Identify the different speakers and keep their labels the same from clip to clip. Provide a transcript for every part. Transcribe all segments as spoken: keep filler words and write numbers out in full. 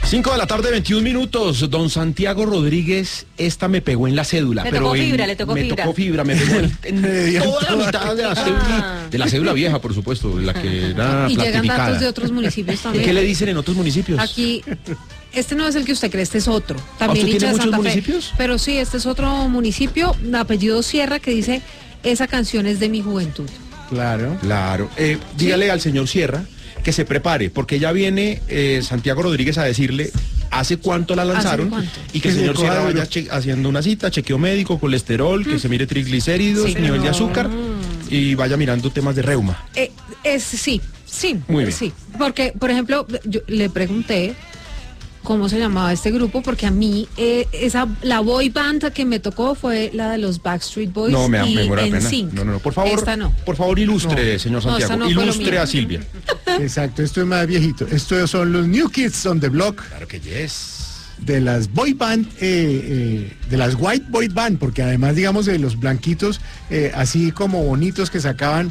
Speaker 1: cinco de la tarde, veintiún minutos. Don Santiago Rodríguez, esta me pegó en la cédula.
Speaker 2: Le
Speaker 1: pero
Speaker 2: tocó
Speaker 1: en,
Speaker 2: fibra, le tocó
Speaker 1: me
Speaker 2: fibra.
Speaker 1: Me tocó fibra, me pegó en, en toda la mitad de la cédula,
Speaker 2: Ah.
Speaker 1: de la cédula vieja, por supuesto, la que era
Speaker 3: Y llegan
Speaker 1: plastificada.
Speaker 3: datos de otros municipios
Speaker 1: ¿Y
Speaker 3: también.
Speaker 1: qué le dicen en otros municipios?
Speaker 3: Aquí, este no es el que usted cree, este es otro. También
Speaker 1: ¿usted
Speaker 3: hincha
Speaker 1: tiene
Speaker 3: de
Speaker 1: muchos
Speaker 3: Santa Fe.
Speaker 1: municipios?
Speaker 3: Pero sí, este es otro municipio, de apellido Sierra, que dice, esa canción es de mi juventud.
Speaker 4: Claro.
Speaker 1: Claro. Eh, dígale al señor Sierra que se prepare, porque ya viene eh, Santiago Rodríguez a decirle hace cuánto la lanzaron
Speaker 3: cuánto?
Speaker 1: y que el
Speaker 4: Que
Speaker 1: señor
Speaker 4: se
Speaker 1: Sierra
Speaker 4: coja
Speaker 1: vaya
Speaker 4: duro.
Speaker 1: che- haciendo una cita, chequeo médico, colesterol, que se mire triglicéridos,
Speaker 3: Sí.
Speaker 1: nivel de azúcar y vaya mirando temas de reuma.
Speaker 3: Eh, es, sí, sí,
Speaker 1: Muy bien.
Speaker 3: sí. Porque, por ejemplo, yo le pregunté cómo se llamaba este grupo, porque a mí eh, esa la boy band que me tocó fue la de los Backstreet Boys
Speaker 1: No, me,
Speaker 3: y
Speaker 1: me muero de pena.
Speaker 3: NSYNC.
Speaker 1: No, no, no, por favor,
Speaker 3: Esta no.
Speaker 1: por favor ilustre, señor
Speaker 3: No, esta
Speaker 1: Santiago,
Speaker 3: no fue lo
Speaker 1: ilustre
Speaker 3: mío.
Speaker 1: a Silvia.
Speaker 4: Exacto, esto es más viejito. Estos son los New Kids on the Block
Speaker 1: Claro que yes.
Speaker 4: de las boy band, eh, eh, de las white boy band, porque además, digamos, de los blanquitos, eh, así como bonitos que sacaban,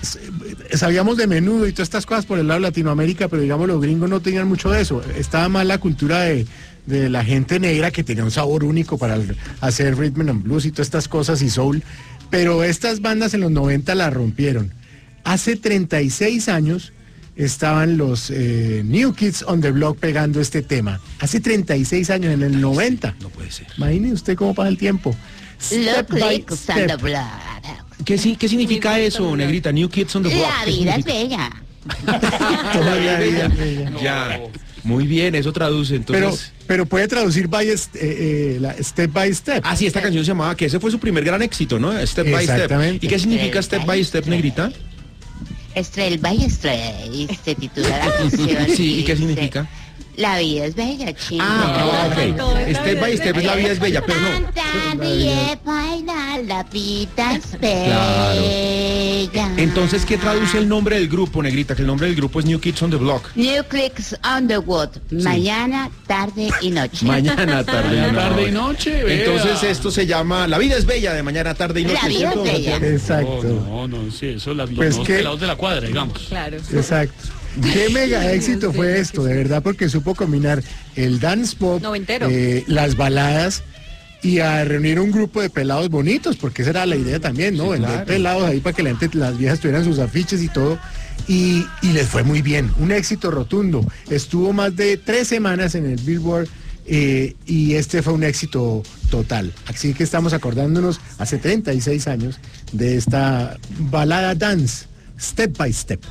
Speaker 4: s- sabíamos de Menudo y todas estas cosas por el lado de Latinoamérica, pero digamos los gringos no tenían mucho de eso. Estaba más la cultura de, de la gente negra que tenía un sabor único para el- hacer rhythm and blues y todas estas cosas y soul, pero estas bandas en los noventa la rompieron. Hace treinta y seis años estaban los eh, New Kids on the Block pegando este tema. Hace treinta y seis años, en el noventa.
Speaker 1: No puede ser.
Speaker 4: Imagine usted cómo pasa el tiempo. Step by step.
Speaker 1: ¿Qué, si- qué significa eso, negrita? New Kids on the Block.
Speaker 5: La
Speaker 1: ¿Qué
Speaker 5: vida es
Speaker 1: significa?
Speaker 5: bella.
Speaker 4: Todavía había- había-
Speaker 1: Ya. Muy bien, eso traduce
Speaker 4: Pero,
Speaker 1: entonces.
Speaker 4: pero puede traducir by est- eh, eh, la- step by step.
Speaker 1: Ah, sí, esta canción se llamaba, que ese fue su primer gran éxito, ¿no? Step by Step.
Speaker 4: Exactamente.
Speaker 1: ¿Y qué significa Step by Step, negrita?
Speaker 5: Estrell by Estrell se titula la canción.
Speaker 1: Sí, ¿y qué
Speaker 5: dice,
Speaker 1: significa?
Speaker 5: La vida es bella, chico.
Speaker 1: Ah,
Speaker 3: Ay,
Speaker 1: ok.
Speaker 3: todo es la
Speaker 1: Step
Speaker 3: vida
Speaker 1: by
Speaker 3: es
Speaker 1: Step es la vida es bella, pero no.
Speaker 5: Cantando y bailar, la vida es
Speaker 1: Claro.
Speaker 5: bella.
Speaker 1: Entonces, ¿qué traduce el nombre del grupo, negrita? Que el nombre del grupo es New Kids on the Block.
Speaker 5: New Clicks on the Wood. Mañana, tarde y noche.
Speaker 1: Mañana, tarde y noche.
Speaker 6: Tarde y noche, vea.
Speaker 1: Entonces esto se llama La vida es bella de mañana, tarde y noche.
Speaker 5: La vida es
Speaker 1: ¿cierto,
Speaker 5: bella.
Speaker 1: Santiago?
Speaker 4: Exacto,
Speaker 6: No, no, no, sí, eso las, los
Speaker 4: Pues
Speaker 6: dos
Speaker 4: que-
Speaker 6: pelados de la cuadra, digamos.
Speaker 3: Claro.
Speaker 4: exacto. Qué mega éxito fue esto, de verdad, porque supo combinar el dance pop,
Speaker 3: Noventero.
Speaker 4: eh, las baladas y a reunir un grupo de pelados bonitos, porque esa era la idea también, ¿no? Vender
Speaker 1: claro.
Speaker 4: pelados ahí para que la gente, las viejas tuvieran sus afiches y todo. Y, y les fue muy bien, un éxito rotundo. Estuvo más de tres semanas en el Billboard eh, y este fue un éxito total. Así que estamos acordándonos hace treinta y seis años de esta balada dance, Step by Step.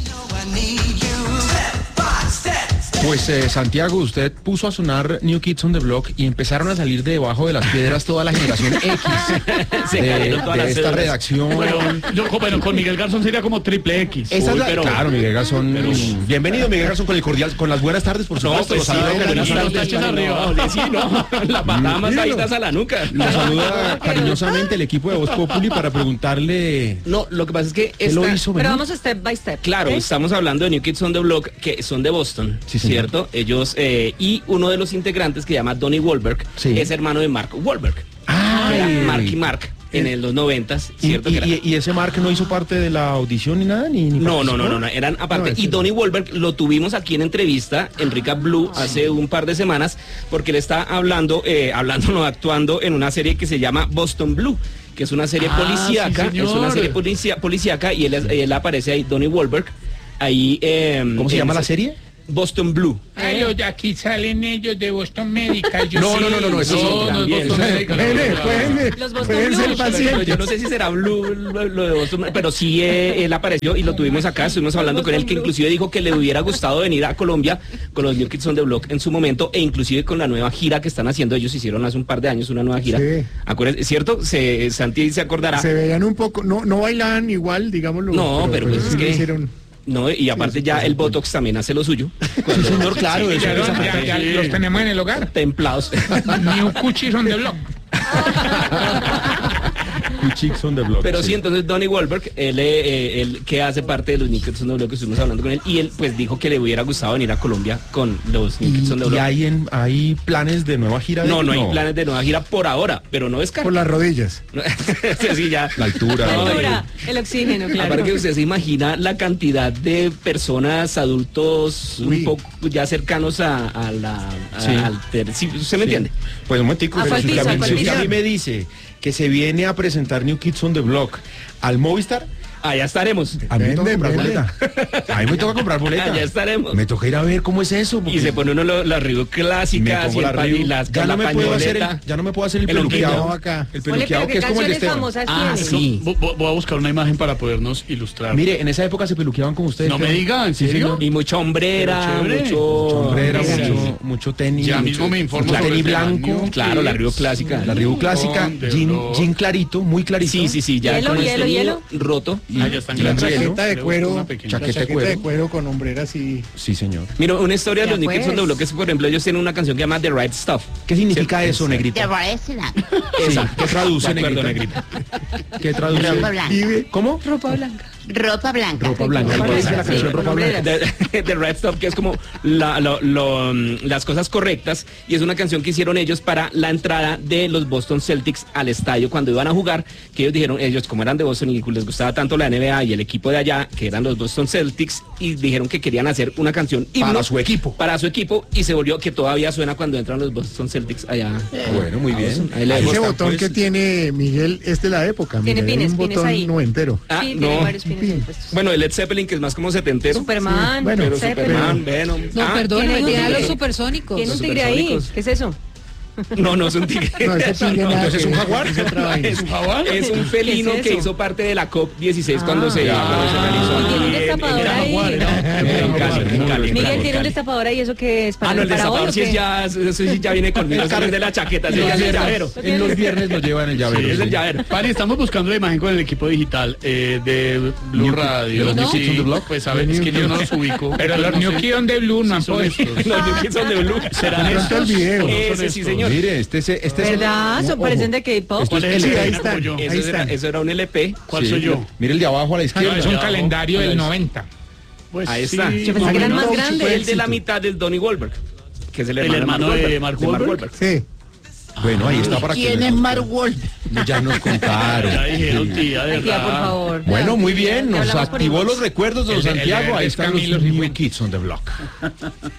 Speaker 1: Pues eh, Santiago, usted puso a sonar New Kids on the Block y empezaron a salir de debajo de las piedras toda la generación X
Speaker 6: Se
Speaker 1: de,
Speaker 6: cayeron todas
Speaker 1: de
Speaker 6: las
Speaker 1: esta
Speaker 6: cédulas.
Speaker 1: redacción.
Speaker 6: Bueno, yo, bueno, con Miguel Garzón sería como triple X.
Speaker 1: Esa es
Speaker 6: Uy,
Speaker 1: la-
Speaker 6: pero-
Speaker 1: claro, Miguel Garzón.
Speaker 6: pero-
Speaker 1: Bienvenido, Miguel Garzón, con el cordial, con las buenas tardes, por
Speaker 6: No,
Speaker 1: supuesto.
Speaker 6: pues
Speaker 1: Lo
Speaker 6: sí,
Speaker 1: saluda
Speaker 6: venga, buenas
Speaker 1: cariñosamente.
Speaker 6: tardes, arriba.
Speaker 7: No, sí, no, la patada más ahí a la nuca.
Speaker 1: Lo saluda cariñosamente el equipo de Voz Populi para preguntarle
Speaker 7: No, lo que pasa es que
Speaker 1: qué lo
Speaker 7: esta-
Speaker 1: hizo
Speaker 2: Pero
Speaker 1: venir.
Speaker 2: vamos step by step.
Speaker 7: Claro,
Speaker 2: ¿ok?
Speaker 7: estamos hablando de New Kids on the Block, que son de Boston,
Speaker 1: Sí, señor.
Speaker 7: ¿cierto? Ellos, eh, y uno de los integrantes que se llama Donnie Wahlberg,
Speaker 1: Sí.
Speaker 7: es hermano de Mark Wahlberg.
Speaker 1: Ay.
Speaker 7: Era Mark y Mark, en el- los noventas,
Speaker 1: ¿Y,
Speaker 7: ¿cierto?
Speaker 1: y-
Speaker 7: Que era-
Speaker 1: y- y ese Mark no hizo parte de la audición ni nada? Ni, ni
Speaker 7: No, no, no,
Speaker 1: participó?
Speaker 7: no, no, eran aparte.
Speaker 4: No, ese
Speaker 7: y
Speaker 4: no.
Speaker 7: Donnie Wahlberg lo tuvimos aquí en entrevista en Rica Blue hace un par de semanas, porque él está hablando, eh, hablando, no, actuando en una serie que se llama Boston Blue, que es una serie
Speaker 6: Ah,
Speaker 7: policíaca,
Speaker 6: sí,
Speaker 7: es una
Speaker 6: señor.
Speaker 7: serie policia- policíaca y él, es- él aparece ahí, Donnie Wahlberg, ahí. eh,
Speaker 1: ¿Cómo se
Speaker 7: en
Speaker 1: llama la
Speaker 7: ese-
Speaker 1: serie?
Speaker 7: Boston Blue.
Speaker 8: Ellos de aquí salen ellos de Boston Medical. Yo
Speaker 1: No,
Speaker 8: sí.
Speaker 1: no, no, no, no, eso
Speaker 6: No,
Speaker 1: es
Speaker 6: no,
Speaker 1: otra.
Speaker 6: no,
Speaker 7: También.
Speaker 6: Boston Medical.
Speaker 4: Pueden, pueden,
Speaker 2: Los Boston
Speaker 4: pueden
Speaker 2: Blues,
Speaker 4: ser
Speaker 2: pero
Speaker 7: Pero
Speaker 4: pacientes.
Speaker 7: yo no sé si será Blue lo, lo de Boston, pero sí eh, él apareció y lo tuvimos acá, estuvimos hablando con él, que inclusive dijo que le hubiera gustado venir a Colombia con los New Kids on the Block en su momento, e inclusive con la nueva gira que están haciendo. Ellos hicieron hace un par de años una nueva gira.
Speaker 4: Sí.
Speaker 7: Acuérdense, ¿cierto? Se, Santi se acordará.
Speaker 4: Se veían un poco, no, no bailaban igual, digámoslo.
Speaker 7: No, pero pues
Speaker 4: sí
Speaker 7: es
Speaker 4: lo
Speaker 7: que-
Speaker 4: hicieron.
Speaker 7: No, y aparte ya el Botox también hace lo suyo.
Speaker 1: Sí, señor, claro.
Speaker 8: Sí,
Speaker 1: eso
Speaker 8: ya,
Speaker 1: es
Speaker 8: los-
Speaker 1: esa-
Speaker 8: ya- ya los tenemos en el hogar.
Speaker 7: Templados.
Speaker 8: New Cuchis on the block.
Speaker 1: New Kids on the Block.
Speaker 7: Pero sí, entonces Donnie Wahlberg, él, eh, él que hace parte de los New Kids on the Block, que estuvimos hablando con él, y él pues dijo que le hubiera gustado venir a Colombia con los New Kids on the
Speaker 1: ¿Y, y
Speaker 7: Block.
Speaker 1: hay, en, hay planes de nueva gira? De
Speaker 7: No, no hay planes de nueva gira por ahora, pero no descarta.
Speaker 4: Por las rodillas.
Speaker 7: Sí, ya.
Speaker 1: La altura.
Speaker 7: No,
Speaker 1: ¿no?
Speaker 2: Altura, el oxígeno, claro.
Speaker 7: Aparte que usted se imagina la cantidad de personas, adultos,
Speaker 4: Uy.
Speaker 7: un poco ya cercanos a, a la... a-
Speaker 1: Sí.
Speaker 7: al ter- sí, ¿usted me
Speaker 1: Sí.
Speaker 7: entiende?
Speaker 1: Pues un momentico,
Speaker 2: A
Speaker 1: pero si usted, a mí,
Speaker 2: Falpiza,
Speaker 1: si usted a mí
Speaker 2: Falpiza.
Speaker 1: me dice que se viene a presentar New Kids on the Block al Movistar,
Speaker 7: Allá estaremos.
Speaker 1: a mí me toca
Speaker 4: Vende,
Speaker 1: comprar
Speaker 4: vende.
Speaker 1: boleta. A mí me toca comprar boleta.
Speaker 7: Allá estaremos.
Speaker 1: Me toca ir a ver cómo es eso.
Speaker 7: Y
Speaker 1: porque
Speaker 7: se pone uno lo- las Reebok
Speaker 1: me
Speaker 7: clásicas
Speaker 1: pongo
Speaker 7: y,
Speaker 1: la
Speaker 7: el pa- y
Speaker 1: Reebok.
Speaker 7: las
Speaker 1: ya,
Speaker 7: con
Speaker 1: no
Speaker 7: la
Speaker 1: me puedo hacer el,
Speaker 7: pañoleta.
Speaker 1: ya no me puedo hacer el,
Speaker 7: El honguito.
Speaker 1: peluqueado.
Speaker 4: acá.
Speaker 1: El
Speaker 2: Ole,
Speaker 1: peluqueado
Speaker 2: pero
Speaker 1: que
Speaker 2: ¿qué
Speaker 1: es como el de
Speaker 2: canciones
Speaker 1: Esteban.
Speaker 2: famosas
Speaker 7: Ah,
Speaker 2: tiene?
Speaker 7: sí.
Speaker 6: Vo- vo- Voy a buscar una imagen para podernos ilustrar.
Speaker 1: Mire, en esa época se peluqueaban con ustedes.
Speaker 6: no me
Speaker 1: creo.
Speaker 6: diga, ¿en
Speaker 1: Sí,
Speaker 6: serio?
Speaker 1: señor.
Speaker 7: Y mucha hombrera,
Speaker 6: Pero chévere.
Speaker 7: mucho...
Speaker 1: Sombrera,
Speaker 6: Sí.
Speaker 1: mucho, mucho tenis.
Speaker 6: Ya
Speaker 1: mucho-
Speaker 6: mismo me informo
Speaker 1: mucho
Speaker 6: sobre
Speaker 1: tenis
Speaker 6: el tema.
Speaker 1: blanco.
Speaker 6: New
Speaker 7: Claro, la
Speaker 6: Kids.
Speaker 7: Reebok clásica.
Speaker 1: La Reebok clásica,
Speaker 6: On the
Speaker 1: jean,
Speaker 6: Block.
Speaker 1: jean clarito, muy clarito.
Speaker 7: Sí, sí, sí, ya
Speaker 2: Hielo,
Speaker 7: con
Speaker 2: hielo,
Speaker 7: este
Speaker 2: hielo.
Speaker 7: roto.
Speaker 6: Ah, ya están
Speaker 1: Y la
Speaker 6: grandes.
Speaker 4: Chaqueta de
Speaker 6: Le
Speaker 4: cuero.
Speaker 6: busco una pequeña.
Speaker 1: Chaqueta
Speaker 4: La
Speaker 1: de
Speaker 4: chaqueta de
Speaker 1: cuero.
Speaker 4: cuero con hombreras y...
Speaker 1: Sí, señor.
Speaker 7: Mira, una historia de
Speaker 2: Ya
Speaker 7: los New Kids on the
Speaker 2: pues.
Speaker 7: Block es, por ejemplo, ellos tienen una canción que se llama The Right Stuff.
Speaker 1: ¿Qué significa eso,
Speaker 5: Te
Speaker 1: negrita?
Speaker 5: parece la
Speaker 1: Sí, ¿qué traduce,
Speaker 7: De acuerdo,
Speaker 1: negrita? ¿Qué traduce?
Speaker 5: ropa blanca.
Speaker 4: Vive.
Speaker 1: ¿Cómo?
Speaker 3: Ropa blanca.
Speaker 5: Ropa blanca.
Speaker 1: Ropa blanca.
Speaker 2: Ropa
Speaker 1: ¿Cuál dice la
Speaker 2: blanca,
Speaker 1: canción
Speaker 2: sí,
Speaker 1: Ropa
Speaker 2: con
Speaker 1: Blanca?
Speaker 7: The, The Right Stuff, que es como la- lo- lo, mm, las cosas correctas, y es una canción que hicieron ellos para la entrada de los Boston Celtics al estadio cuando iban a jugar, que ellos dijeron, ellos como eran de Boston y les gustaba tanto la N B A y el equipo de allá, que eran los Boston Celtics, y dijeron que querían hacer una canción
Speaker 1: Para
Speaker 7: himno
Speaker 1: su equipo.
Speaker 7: para su equipo, y se volvió que todavía suena cuando entran los Boston Celtics allá.
Speaker 1: Bueno, muy bien.
Speaker 7: Ahí le
Speaker 4: Ese
Speaker 7: gusta,
Speaker 4: botón
Speaker 1: pues.
Speaker 4: que tiene Miguel es de la época.
Speaker 2: Tiene
Speaker 4: mira, hay
Speaker 2: pines,
Speaker 4: un
Speaker 2: pines
Speaker 4: botón
Speaker 2: ahí.
Speaker 4: noventero.
Speaker 7: Ah,
Speaker 2: Sí,
Speaker 7: no.
Speaker 2: tiene varios pines ahí puestos.
Speaker 7: Bueno, el Led Zeppelin, que es más como setentero.
Speaker 2: Superman,
Speaker 4: bueno,
Speaker 7: pero
Speaker 2: Zeppelin.
Speaker 7: Superman, Venom.
Speaker 3: No,
Speaker 7: Ah,
Speaker 3: perdón,
Speaker 2: tiene un
Speaker 3: tiene a los
Speaker 2: tigre.
Speaker 3: supersónicos.
Speaker 2: Tiene un
Speaker 7: Los
Speaker 2: tigre ahí.
Speaker 7: supersónicos.
Speaker 2: ¿Qué es eso?
Speaker 7: No, no es un tigre.
Speaker 4: No, ese tigre
Speaker 7: No,
Speaker 4: nada
Speaker 1: entonces
Speaker 4: que
Speaker 1: es un
Speaker 4: ver,
Speaker 1: jaguar.
Speaker 4: es otra vaina.
Speaker 7: Es un jaguar. Es un felino
Speaker 2: ¿Qué es
Speaker 7: que
Speaker 2: eso?
Speaker 7: hizo parte de la COP dieciséis cuando se,
Speaker 6: Ah,
Speaker 7: cuando se realizó.
Speaker 2: y tiene un
Speaker 7: en- en-
Speaker 2: destapador
Speaker 7: era
Speaker 2: ahí.
Speaker 7: jaguar, era-
Speaker 6: Era
Speaker 7: en
Speaker 6: jaguar,
Speaker 7: Cali, en
Speaker 6: muy
Speaker 7: Cali,
Speaker 6: bien.
Speaker 7: en
Speaker 2: Miguel
Speaker 7: Cali.
Speaker 2: tiene un destapador ahí, ¿eso qué es? ¿Para,
Speaker 7: Ah, no, el
Speaker 2: para hoy
Speaker 7: destapador
Speaker 2: o
Speaker 7: sí es
Speaker 2: qué?
Speaker 7: ya, eso sí ya viene conmigo, eso no es de la chaqueta, ese ya es el llavero.
Speaker 1: En los viernes nos llevan el llavero.
Speaker 7: Sí, es el
Speaker 1: sí.
Speaker 7: llavero.
Speaker 6: Pani, estamos buscando la imagen con el equipo digital eh, de Blue
Speaker 1: New-
Speaker 6: Radio.
Speaker 1: de los New
Speaker 6: Sí,
Speaker 1: Kids on the Block.
Speaker 6: pues a ver, es que yo no los ubico.
Speaker 8: Pero los
Speaker 6: no
Speaker 8: New
Speaker 6: sé
Speaker 8: Kids on the Blue no han
Speaker 6: si son
Speaker 8: puesto.
Speaker 6: estos.
Speaker 7: Los New Kids son de Blue.
Speaker 6: ¿Serán
Speaker 4: De pronto el
Speaker 6: estos?
Speaker 4: video.
Speaker 7: Ese sí, señor.
Speaker 1: Mire, este es... Este es
Speaker 2: ¿Verdad?
Speaker 1: un-
Speaker 2: Son
Speaker 1: ojo.
Speaker 2: parecen de K-pop.
Speaker 1: Esto es
Speaker 6: ¿Cuál es
Speaker 4: Sí,
Speaker 6: el
Speaker 4: ahí
Speaker 6: que
Speaker 4: están.
Speaker 6: tengo yo?
Speaker 4: Ahí
Speaker 7: Eso era,
Speaker 4: están.
Speaker 7: eso era un L P.
Speaker 6: ¿Cuál
Speaker 1: Sí,
Speaker 6: soy yo?
Speaker 1: Mire el de abajo a la
Speaker 8: No,
Speaker 1: izquierda.
Speaker 8: es un
Speaker 6: ya,
Speaker 8: calendario del
Speaker 6: pues.
Speaker 8: noventa.
Speaker 6: Pues
Speaker 7: Ahí
Speaker 6: sí,
Speaker 7: está.
Speaker 2: Yo pensé
Speaker 6: más
Speaker 2: que
Speaker 6: o
Speaker 2: eran
Speaker 6: menos.
Speaker 2: más grandes.
Speaker 7: El de la mitad del Donnie Wahlberg, que es el
Speaker 6: El
Speaker 7: hermano,
Speaker 6: hermano de
Speaker 7: de
Speaker 6: Mark
Speaker 7: Mark
Speaker 6: Wahlberg.
Speaker 7: Wahlberg.
Speaker 4: Sí.
Speaker 1: Bueno, ahí está para que...
Speaker 5: ¿Quién
Speaker 1: lo
Speaker 5: es
Speaker 1: busquen.
Speaker 5: Mark Wahlberg?
Speaker 1: Ya nos contaron.
Speaker 6: Ya dijeron, tía, de
Speaker 2: Ay, tía, por
Speaker 6: verdad.
Speaker 2: favor.
Speaker 1: Bueno, muy
Speaker 2: Te
Speaker 1: bien, nos
Speaker 2: hablamos por
Speaker 1: activó
Speaker 2: inbox.
Speaker 1: los recuerdos de don
Speaker 8: El de- el de-
Speaker 1: Santiago. Ahí
Speaker 8: es
Speaker 1: están los
Speaker 8: Camilo
Speaker 1: New
Speaker 8: Cifuentes.
Speaker 1: Kids on the Block.